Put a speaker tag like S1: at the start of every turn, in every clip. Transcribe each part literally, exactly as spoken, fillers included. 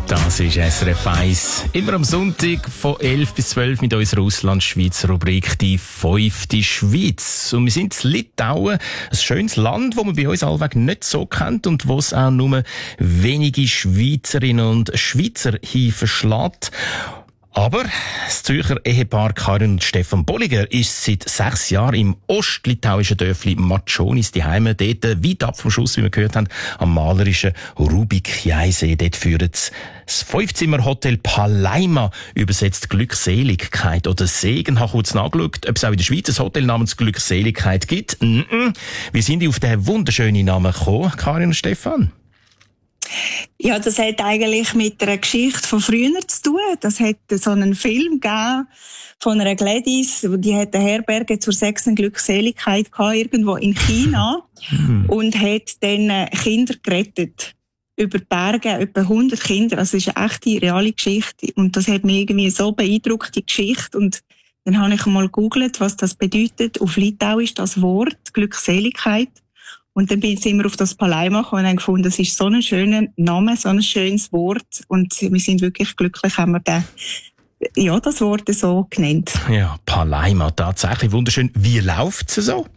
S1: Das ist S R F eins. Immer am Sonntag von elf bis zwölf mit unserer Ausland-Schweiz-Rubrik «Die fünfte Schweiz». Und wir sind in Litauen, ein schönes Land, das man bei uns allweg nicht so kennt und wo es auch nur wenige Schweizerinnen und Schweizer hinverschlägt. Aber das Zürcher Ehepaar Karin und Stefan Bolliger ist seit sechs Jahren im ostlitauischen Dörfli Matschonis daheim, dort weit ab vom Schuss, wie wir gehört haben, am malerischen Rubik-Jaisee. Dort führt das Fünfzimmer-Hotel Palaima, übersetzt Glückseligkeit oder Segen. Ich habe kurz nachgeschaut, ob es auch in der Schweiz ein Hotel namens Glückseligkeit gibt. Mm-mm. Wie sind die auf diesen wunderschönen Namen gekommen, Karin und Stefan?
S2: Ja, das hat eigentlich mit einer Geschichte von früher zu tun. Das hat so einen Film gegeben von einer Gladys, die hat eine Herberge zur sechsten Glückseligkeit gehabt, irgendwo in China und hat dann Kinder gerettet. Über die Berge, etwa hundert Kinder. Also es ist eine echte, reale Geschichte. Und das hat mich irgendwie so beeindruckt, die Geschichte. Und dann habe ich mal gegoogelt, was das bedeutet. Auf Litau ist das Wort Glückseligkeit. Und dann sind wir auf das Palaima gekommen und haben gefunden, das ist so ein schöner Name, so ein schönes Wort. Und wir sind wirklich glücklich, haben wir den, ja, das Wort so genannt.
S1: Ja, Palaima, tatsächlich wunderschön. Wie läuft es so?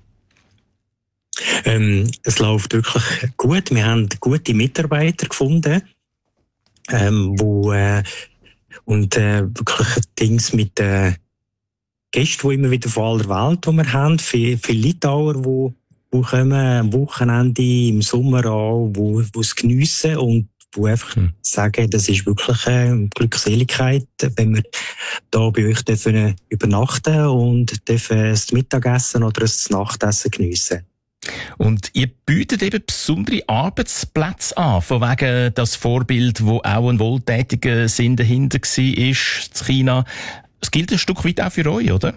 S3: Ähm, es läuft wirklich gut. Wir haben gute Mitarbeiter gefunden, ähm, wo, äh, und, äh, wirklich Dings mit, äh, Gästen, die immer wieder von aller Welt, die wir haben. Viele, viele Litauer, die die kommen am Wochenende, im Sommer an, wo, wo es geniessen und wo einfach hm. sagen, das ist wirklich eine Glückseligkeit, wenn wir da bei euch dürfen übernachten und dürfen das Mittagessen oder das Nachtessen geniessen.
S1: Und ihr bietet eben besondere Arbeitsplätze an, von wegen das Vorbild, wo auch ein wohltätiger Sinn dahinter war, ist in China. Es gilt ein Stück weit auch für euch, oder?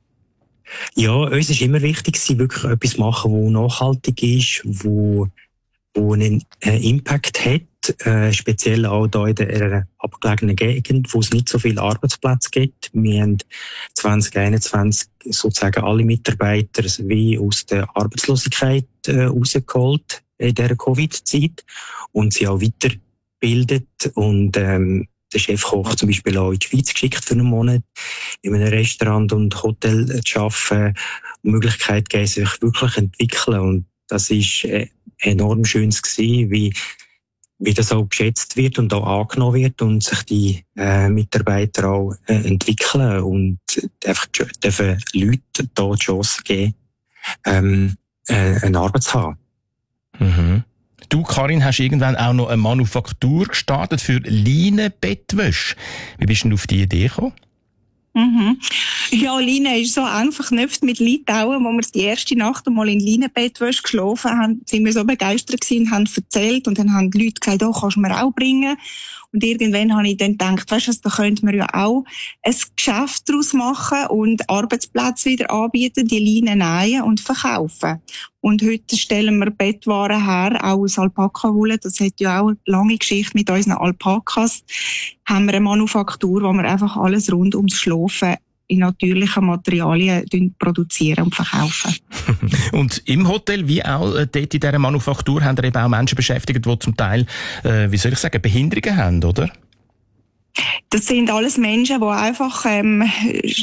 S3: Ja, uns ist immer wichtig, wirklich etwas machen, das nachhaltig ist, wo, wo einen Impact hat, äh, speziell auch da in der abgelegenen Gegend, wo es nicht so viele Arbeitsplätze gibt. Wir haben zwanzig einundzwanzig sozusagen alle Mitarbeiter wie aus der Arbeitslosigkeit äh, rausgeholt in dieser Covid-Zeit und sie auch weiterbildet und ähm, der Chefkoch zum Beispiel auch in die Schweiz geschickt für einen Monat, in einem Restaurant und Hotel zu arbeiten, die Möglichkeit geben, sich wirklich zu entwickeln. Und das ist äh, enorm schön gewesen, wie, wie das auch geschätzt wird und auch angenommen wird und sich die äh, Mitarbeiter auch äh, entwickeln und einfach dürfen Leute da die Chance geben, ähm, äh, eine Arbeit zu haben.
S1: Mhm. Du, Karin, hast irgendwann auch noch eine Manufaktur gestartet für Leinenbettwäsche. Wie bist du denn auf die Idee gekommen?
S2: Mhm. Ja, Leine ist so einfach verknüpft mit Litauen, wo wir die erste Nacht einmal in Leinenbettwäsche geschlafen haben, sind wir so begeistert gewesen, haben erzählt und dann haben die Leute gesagt, oh, kannst du mir auch bringen? Und irgendwann habe ich dann gedacht, weißt du, da könnte man ja auch ein Geschäft daraus machen und Arbeitsplätze wieder anbieten, die Leinen nähen und verkaufen. Und heute stellen wir Bettwaren her, auch aus Alpaka-Wolle. Das hat ja auch eine lange Geschichte mit unseren Alpakas. Haben wir eine Manufaktur, wo wir einfach alles rund ums Schlafen in natürlichen Materialien produzieren und verkaufen.
S1: Und im Hotel, wie auch dort in dieser Manufaktur, haben wir eben auch Menschen beschäftigt, die zum Teil, äh, wie soll ich sagen, Behinderungen haben, oder?
S2: Das sind alles Menschen, die einfach ähm,